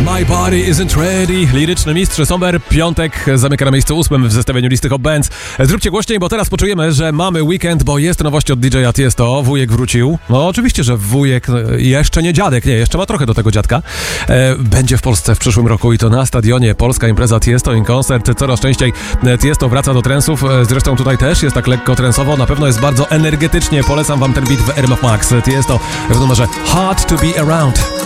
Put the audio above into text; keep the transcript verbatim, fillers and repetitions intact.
My Body Isn't Ready. Liryczny mistrz Somber. Piątek zamyka na miejscu ósmym w zestawieniu listy Hot Bands. Zróbcie głośniej, bo teraz poczujemy, że mamy weekend, bo jest nowość od D J a Tiesto. Wujek wrócił. No oczywiście, że wujek, jeszcze nie dziadek, nie, jeszcze ma trochę do tego dziadka. Będzie w Polsce w przyszłym roku i to na stadionie. Polska impreza Tiesto in Concert. Coraz częściej Tiesto wraca do trensów. Zresztą tutaj też jest tak lekko trensowo. Na pewno jest bardzo energetycznie. Polecam wam ten beat w Air Max. Tiesto w numerze Hard to Be Around.